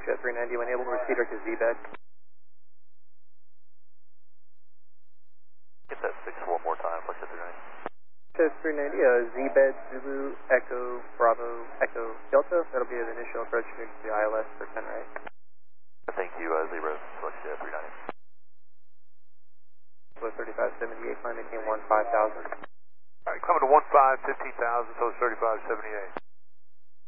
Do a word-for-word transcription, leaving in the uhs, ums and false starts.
Foxjet three ninety, when able to proceed to Z-bed. Get that six one more time, Foxjet three ninety. Foxjet three ninety, uh, Z-bed, Zulu, Echo, Bravo, Echo, Delta. That'll be the initial approach to the I L S for ten right. Thank you, uh, Zero, Foxjet three ninety. So thirty-five seventy-eight, climb maintain one five thousand. Alright, coming to one five, fifteen thousand, so it's thirty-five seventy-eight.